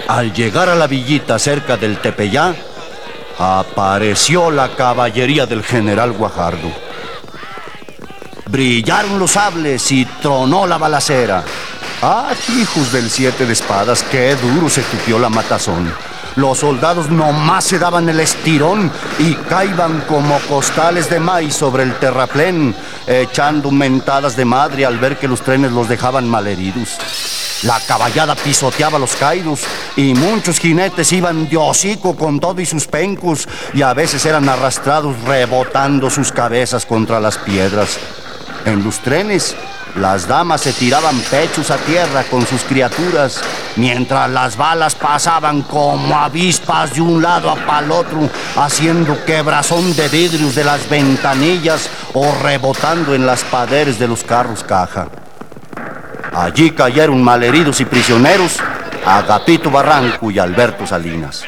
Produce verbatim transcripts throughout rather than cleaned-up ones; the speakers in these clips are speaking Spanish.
Al llegar a la villita cerca del Tepeyá, apareció la caballería del general Guajardo. Brillaron los sables y tronó la balacera. ¡Ah, hijos del siete de espadas! ¡Qué duro se tupió la matazón! Los soldados nomás se daban el estirón y caíban como costales de maíz sobre el terraplén, echando mentadas de madre al ver que los trenes los dejaban malheridos. La caballada pisoteaba los caídos y muchos jinetes iban de hocico con todo y sus pencos, y a veces eran arrastrados rebotando sus cabezas contra las piedras. En los trenes, las damas se tiraban pechos a tierra con sus criaturas, mientras las balas pasaban como avispas de un lado a pa'l otro, haciendo quebrazón de vidrios de las ventanillas o rebotando en las paredes de los carros caja. Allí cayeron malheridos y prisioneros Agapito Barranco y Alberto Salinas.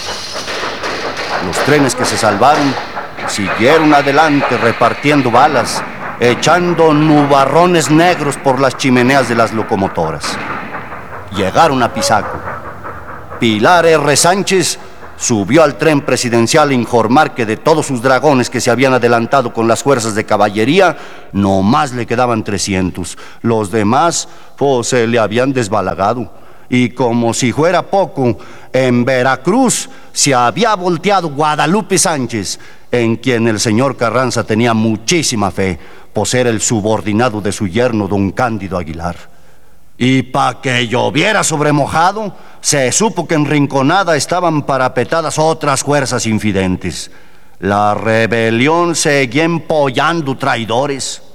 Los trenes que se salvaron siguieron adelante repartiendo balas, echando nubarrones negros por las chimeneas de las locomotoras. Llegaron a Pisaco. Pilar R. Sánchez subió al tren presidencial a informar que de todos sus dragones que se habían adelantado con las fuerzas de caballería, nomás le quedaban trescientos. Los demás, pues, se le habían desbalagado. Y como si fuera poco, en Veracruz se había volteado Guadalupe Sánchez, en quien el señor Carranza tenía muchísima fe, pues era el subordinado de su yerno, don Cándido Aguilar. Y pa' que lloviera sobre mojado, se supo que en Rinconada estaban parapetadas otras fuerzas infidentes. La rebelión seguía empollando traidores.